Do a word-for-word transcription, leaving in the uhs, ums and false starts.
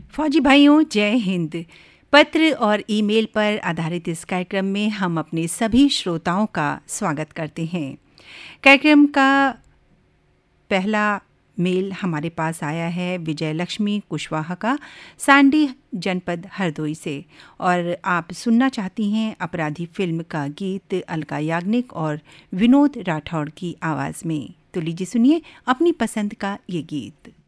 फौजी भाइयों, जय हिंद। पत्र और ईमेल पर आधारित इस कार्यक्रम में हम अपने सभी श्रोताओं का स्वागत करते हैं। कार्यक्रम का पहला मेल हमारे पास आया है विजय लक्ष्मी कुशवाहा का, सांडी जनपद हरदोई से, और आप सुनना चाहती हैं अपराधी फिल्म का गीत अलका याग्निक और विनोद राठौड़ की आवाज़ में। तो लीजिए सुनिए अपनी पसंद का ये गीत।